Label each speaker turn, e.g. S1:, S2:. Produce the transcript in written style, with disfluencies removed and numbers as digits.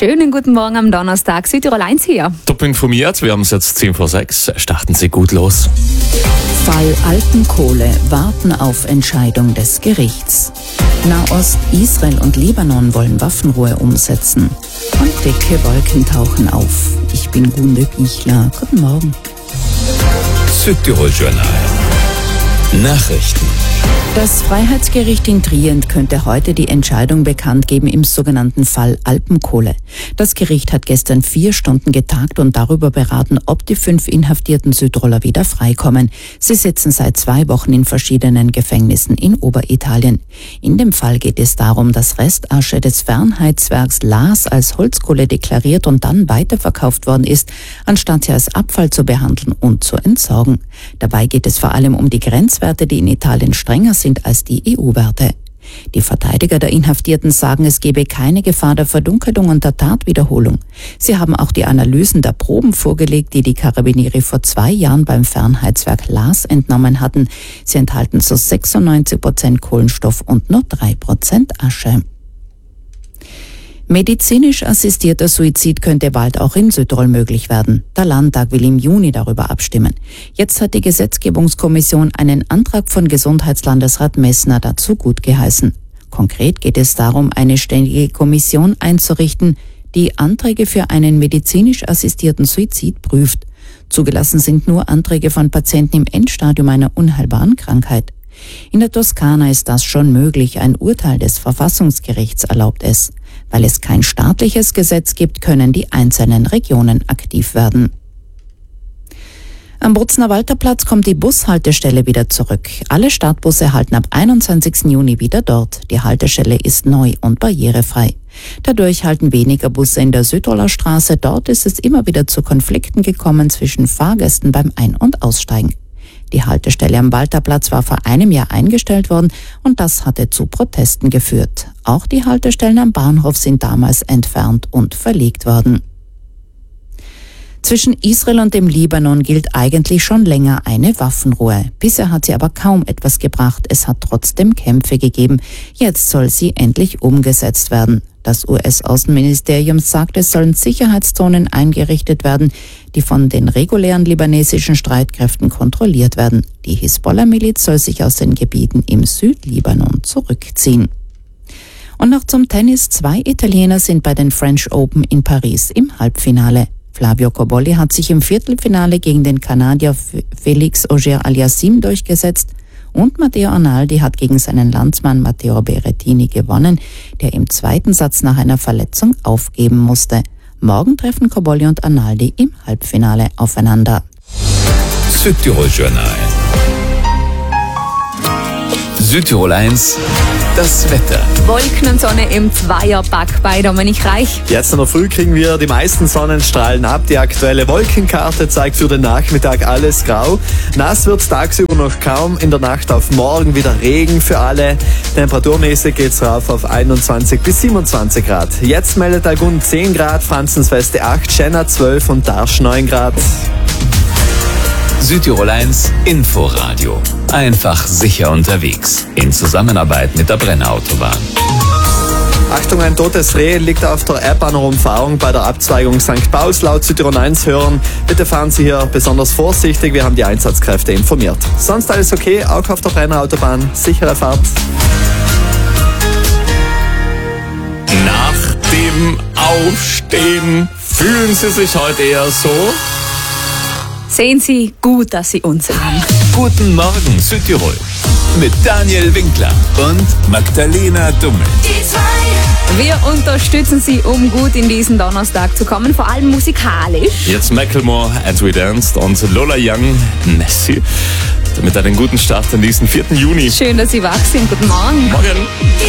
S1: Schönen guten Morgen am Donnerstag. Südtirol 1 hier.
S2: Top informiert, wir haben es jetzt 5:10. Starten Sie gut los.
S3: Fall Alpenkohle warten auf Entscheidung des Gerichts. Nahost, Israel und Libanon wollen Waffenruhe umsetzen. Und dicke Wolken tauchen auf. Ich bin Gunde Bichler. Guten Morgen.
S4: Südtirol Journal. Nachrichten.
S3: Das Freiheitsgericht in Trient könnte heute die Entscheidung bekannt geben im sogenannten Fall Alpenkohle. Das Gericht hat gestern 4 Stunden getagt und darüber beraten, ob die 5 inhaftierten Südtiroler wieder freikommen. Sie sitzen seit 2 Wochen in verschiedenen Gefängnissen in Oberitalien. In dem Fall geht es darum, dass Restasche des Fernheizwerks Laas als Holzkohle deklariert und dann weiterverkauft worden ist, anstatt sie als Abfall zu behandeln und zu entsorgen. Dabei geht es vor allem um die Grenzwerte, die in Italien strenger sind als die EU-Werte. Die Verteidiger der Inhaftierten sagen, es gebe keine Gefahr der Verdunkelung und der Tatwiederholung. Sie haben auch die Analysen der Proben vorgelegt, die die Carabinieri vor 2 Jahren beim Fernheizwerk Laas entnommen hatten. Sie enthalten zu 96% Kohlenstoff und nur 3% Asche. Medizinisch assistierter Suizid könnte bald auch in Südtirol möglich werden. Der Landtag will im Juni darüber abstimmen. Jetzt hat die Gesetzgebungskommission einen Antrag von Gesundheitslandesrat Messner dazu gutgeheißen. Konkret geht es darum, eine ständige Kommission einzurichten, die Anträge für einen medizinisch assistierten Suizid prüft. Zugelassen sind nur Anträge von Patienten im Endstadium einer unheilbaren Krankheit. In der Toskana ist das schon möglich. Ein Urteil des Verfassungsgerichts erlaubt es. Weil es kein staatliches Gesetz gibt, können die einzelnen Regionen aktiv werden. Am Brutzner Walterplatz kommt die Bushaltestelle wieder zurück. Alle Stadtbusse halten ab 21. Juni wieder dort. Die Haltestelle ist neu und barrierefrei. Dadurch halten weniger Busse in der Südtiroler Straße. Dort ist es immer wieder zu Konflikten gekommen zwischen Fahrgästen beim Ein- und Aussteigen. Die Haltestelle am Walterplatz war vor einem Jahr eingestellt worden und das hatte zu Protesten geführt. Auch die Haltestellen am Bahnhof sind damals entfernt und verlegt worden. Zwischen Israel und dem Libanon gilt eigentlich schon länger eine Waffenruhe. Bisher hat sie aber kaum etwas gebracht. Es hat trotzdem Kämpfe gegeben. Jetzt soll sie endlich umgesetzt werden. Das US-Außenministerium sagt, es sollen Sicherheitszonen eingerichtet werden, die von den regulären libanesischen Streitkräften kontrolliert werden. Die Hisbollah-Miliz soll sich aus den Gebieten im Südlibanon zurückziehen. Und noch zum Tennis. 2 Italiener sind bei den French Open in Paris im Halbfinale. Flavio Cobolli hat sich im Viertelfinale gegen den Kanadier Félix Auger-Aliassime durchgesetzt und Matteo Arnaldi hat gegen seinen Landsmann Matteo Berrettini gewonnen, der im 2. Satz nach einer Verletzung aufgeben musste. Morgen treffen Cobolli und Arnaldi im Halbfinale aufeinander.
S4: Südtirol Journal. Südtirol 1, das Wetter.
S1: Wolken und Sonne im Zweierpack bei Dominik Reich.
S5: Jetzt in der Früh kriegen wir die meisten Sonnenstrahlen ab. Die aktuelle Wolkenkarte zeigt für den Nachmittag alles grau. Nass wird's tagsüber noch kaum. In der Nacht auf morgen wieder Regen für alle. Temperaturmäßig geht's rauf auf 21 bis 27 Grad. Jetzt meldet Algund 10 Grad, Franzensweste 8, Schenna 12 und Darsch 9 Grad.
S4: Südtirol 1 Inforadio. Einfach sicher unterwegs. In Zusammenarbeit mit der Brenner Autobahn.
S5: Achtung, ein totes Reh liegt auf der Eppaner-Umfahrung bei der Abzweigung St. Pauls. Laut Südtirol 1 hören. Bitte fahren Sie hier besonders vorsichtig. Wir haben die Einsatzkräfte informiert. Sonst alles okay, auch auf der Brenner Autobahn. Sichere Fahrt.
S2: Nach dem Aufstehen fühlen Sie sich heute eher so?
S1: Sehen Sie gut, dass Sie uns haben.
S4: Guten Morgen Südtirol. Mit Daniel Winkler und Magdalena Dummel.
S1: Wir unterstützen Sie, um gut in diesen Donnerstag zu kommen, vor allem musikalisch.
S2: Jetzt Macklemore, As We Danced und Lola Young, Nessie. Damit einen guten Start in diesen 4. Juni.
S1: Schön, dass Sie wach sind. Guten Morgen.
S2: Morgen.